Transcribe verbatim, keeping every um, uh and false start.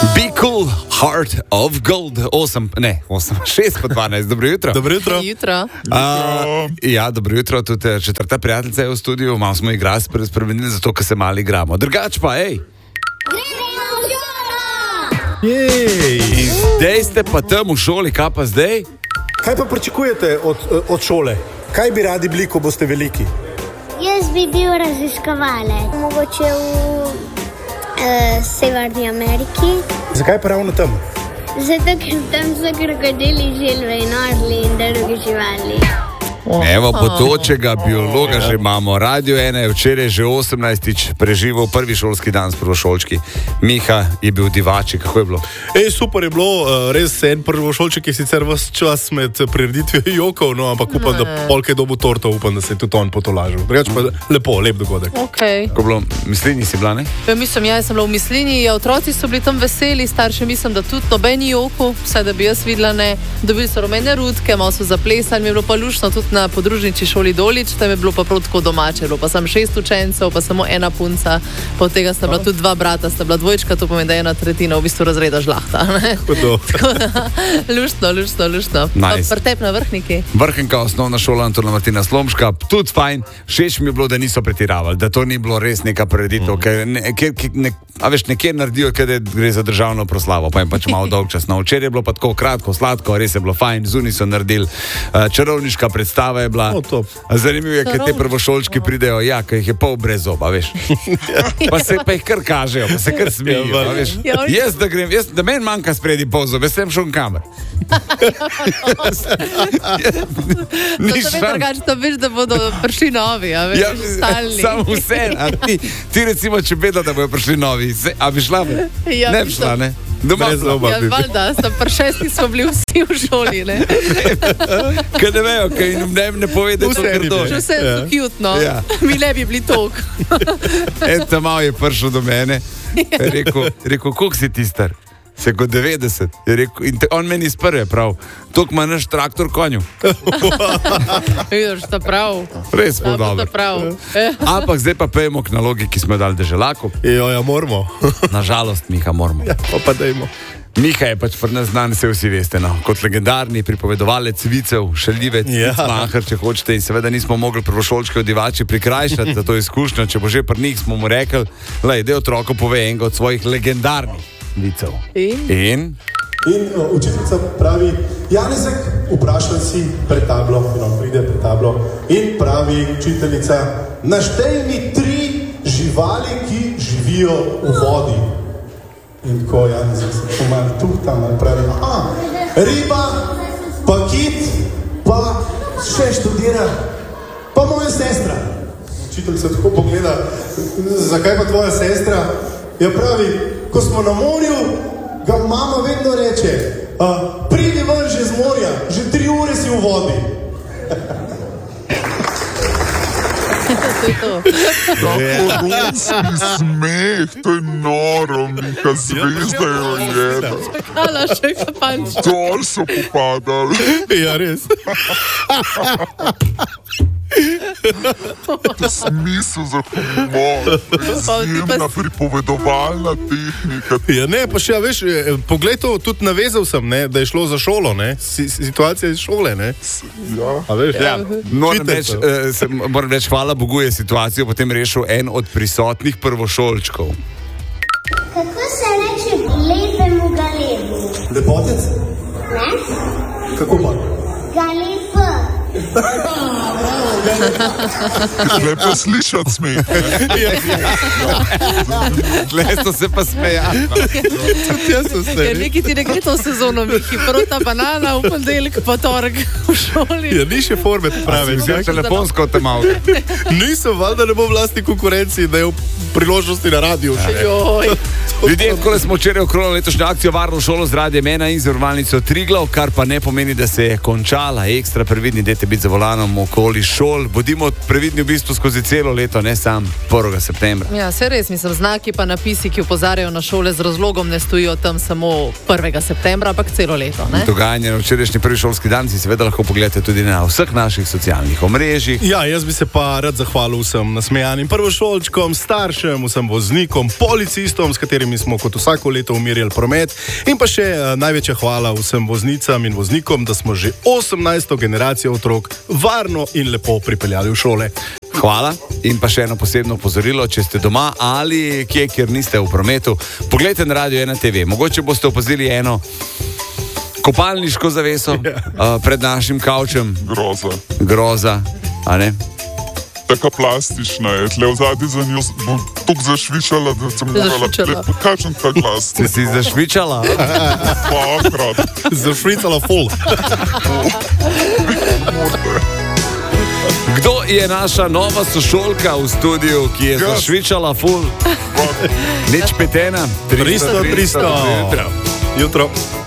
Be cool, heart of gold. osem, ne, osem, šest pa dvanajst. Dobro jutro. Dobro jutro. jutro. Uh, ja, dobro jutro. Tudi četrta prijateljica je v studiu. Malo smo igrali spremenili, zato ker se malo igramo. Drugač pa, hej. Jej. Zdaj ste pa tam v šoli, kaj pa zdaj? Kaj pa pričakujete od, od šole? Kaj bi radi bili, ko boste veliki? Jaz bi bil raziskovalec, mogoče v uh, Severni Ameriki. Zakaj pa ravno tam? Zato, ker tam so krokodili, želve in orli in druge živali. Evo, potočega biologa že imamo. Radio ena je včeraj že osemnajstič preživel prvi šolski dan s prvošolčki. Miha je bil divači, kako je bilo? Ej, super je bilo, res en prvošolček je sicer ves čas med prireditvijo jokov, no, ampak upam, ne. da polke dobu torto, upam, da se je tudi on potolažil. Drugač pa lepo, lep dogodek. Okay. Ko bilo, mislini si bila, ne? Ja, mislim, ja, sem bila v mislini, ja, otroci so bili tam veseli, starši mislim, da tudi nobeni joku, vsaj da bi jaz videla, ne. Dobili so rumene rutke, malo so zaplesali, mi je bilo pa lušno tudi na podružniči šoli Dolič, tam je bilo pa prav tako domače, bilo pa sem šest učencev, pa samo ena punca, po tega sta bila tudi dva brata, sta bila dvojčka, to pomeni, da je ena tretjina v bistvu razreda žlahta. Tako da, luštno, luštno, luštno. Nice. Pretep na vrhniki. Vrhnka osnovna šola Antona Martina Slomška, tudi fajn, všeč mi je bilo, da niso pretiravali, da to ni bilo res neka prireditev, mm. ker ne, ker, ne, a veš, nekje naredijo, ker gre za državno proslavo, pa jim pač malo dolg čas. No, včeraj je bilo pa tako kratko, sladko, res je bilo fajn, zunaj so naredili, čarovniška predstava je bila. Oh, zanimivo je, ker te prvošolčki pridejo, ja, ker jih je pol brez zoba, veš. Pa se pa jih kar kažejo, pa se kar smejijo, ja, veš. Jaz, da grem, jaz, da meni manjka spredi pol zob, jaz sem šel v kamer. Ni šan. To veš, da bodo prišli novi, a veš, ja, stalni. Samo vse, a ti, ti recimo, če bedo, da bojo prišli novi, se, a bi šla, be? Ja, ne bi šla, ne? Doma zoba. Ja, valjda, sta pri šestih smo bili vsi v šoli, ne? Kaj ne vejo, kaj jim ne, ne pove, da so grdo. Že vse je cute, ja. Mi ne bi bili tok. En ta mal je prišel do mene, je rekel, rekel, koliko si ti star? Se kot devetdeset. Je rekel, in te, on meni iz prve prav, toliko ima naš traktor konju. Vidiš, ta prav. Res bo dobro. Ampak zdaj pa pejemo k nalogi, ki smo jo dali deželaku. Jo, ja, moramo. Nažalost, Miha, moramo. Ja, pa pa dajmo. Miha je pač pri nas znan, se vsi veste, no. Kot legendarni pripovedovalec vicev, šaljivec, ja. Mahar, če hočete, in seveda nismo mogli prvošolčke odivači prikrajšati za to izkušnjo, če bo že pri njih, smo mu rekli, lej, da otroku pove enega od svojih legendarnih vicev. In? In? In uh, učiteljica pravi, Janezek, vprašaj si pred tablo, in on pride pred tablo, in pravi učiteljica, naštej mi tri živali, ki živijo v vodi. In tako Janezek se pomali tu, tam, ali pravi, aha, riba, pa kit, pa še študira, pa moja sestra. Učiteljica tako pogleda, zakaj pa tvoja sestra? Ja pravi, ko smo na morju, ga mama vedno reče, uh, pridi ven že z morja, že tri ure si v vodi. Rokoronski smeh, to je noro, Miha, zvezda jo je. Čakala še kapanč. Dol so popadali. Ja, res. Smisel za humor, izjemna pripovedovalna tehnika. Ja, ne, pa še, ja, veš, poglej to, tudi navezal sem, ne, da je šlo za šolo, ne, situacija iz šole, ne. Ja. A veš, ja, moram reči, uh, moram reči, hvala Bogu je situacijo potem rešil en od prisotnih prvošolčkov. Kako se reče lepemu galebu? Lepotec? Ne? Kako pa? Galeb. Lepo slišati smeh. Tle so se pa smejali. Ja, neki ti ne gre to sezono, Mihi. Prvo ta banana, v ponedeljek, pa torek v šoli. Ja, ni še forme, pravi. Ja, telefonsko te malo. Nisem, valjda ne bo vlastni konkurenci, da je v priložnosti na radiju. Joj. Ljudje, tako smo včeraj okronali letošnjo akcijo Varno šolo z Radiem ena in zavarovalnico Triglav, kar pa ne pomeni, da se je končala. Ekstra previdni, dajte biti za volanom okoli šol. Bodimo previdni v bistvu skozi celo leto, ne sam prvega septembra. Ja, se res, mislim, znaki pa napisi, ki opozarjajo na šole z razlogom, ne stojijo tam samo prvega septembra, ampak celo leto. Ne? Dogajanje na včerajšnji prvi šolski dan si seveda lahko pogledate tudi na vseh naših socialnih omrežjih. Ja, jaz bi se pa rad zahvalil vsem nasmejanim prvošolčkom, staršem, vsem voznikom, policistom, s katerimi katerimi smo kot vsako leto umirjali promet. In pa še uh, največja hvala vsem voznicam in voznikom, da smo že osemnajsto generacijo otrok varno in lepo pripeljali v šole. Hvala. In pa še eno posebno opozorilo, če ste doma ali kje, kjer niste v prometu, poglejte na Radio ena te ve. Mogoče boste opazili eno kopalniško zaveso uh, pred našim kavčem. Groza. Groza, a ne? Taka plastična je, tle v zadnji za njo bom tuk zašvičala, da sem morala... Zašvičala. Pokažem ta glas. Ste si zašvičala? Dvakrat. Zašvicala ful. Kdo je naša nova sošolka v studiu, ki je Jaz. zašvičala ful? Nič petena. tristo, tristo. Jutro. Jutro.